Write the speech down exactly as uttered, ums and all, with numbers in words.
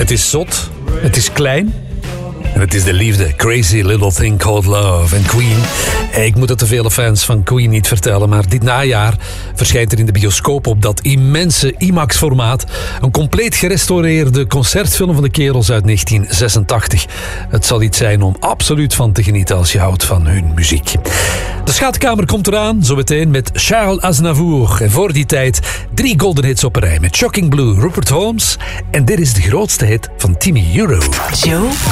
Het is zot, het is klein en het is de liefde. Crazy Little Thing Called Love. En Queen, ik moet het de vele fans van Queen niet vertellen, maar dit najaar verschijnt er in de bioscoop op dat immense IMAX-formaat een compleet gerestaureerde concertfilm van de kerels uit negentien zesentachtig. Het zal iets zijn om absoluut van te genieten als je houdt van hun muziek. De Schatkamer komt eraan, zometeen met Charles Aznavour. En voor die tijd drie golden hits op een rij met Shocking Blue, Rupert Holmes. En dit is de grootste hit van Timmy Euro. Joe